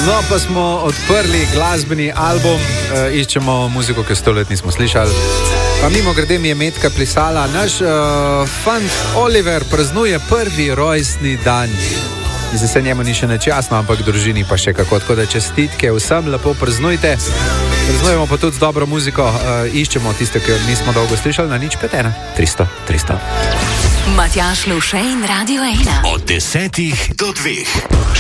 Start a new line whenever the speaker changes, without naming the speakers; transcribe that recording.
No, pa smo odprli glasbeni album, iščemo muziko, ki 100 let nismo slišali. Pa mimo grede mi je Metka plesala. Naš fant Oliver praznuje prvi rojstni dan. Mislim, se njemu ni še nečasno, ampak družini pa še kako. Tako da čestitke vsem, lepo praznujte. Praznujemo pa tudi z dobro muziko. Iščemo tiste, ki nismo dolgo slišali, na 051 300 300.
Matjaž Lovše in Radio 1.
Od 10 do 2.